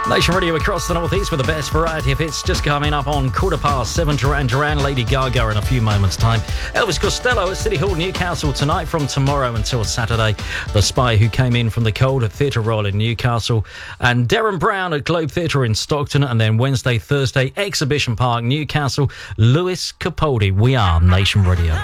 Nation Radio across the northeast with the best variety of hits just coming up on 7:15. Duran Duran, Lady Gaga in a few moments' time. Elvis Costello at City Hall, Newcastle tonight from tomorrow until Saturday. The Spy Who Came In From the Cold at Theatre Royal in Newcastle. And Darren Brown at Globe Theatre in Stockton. And then Wednesday, Thursday, Exhibition Park, Newcastle. Lewis Capaldi. We are Nation Radio.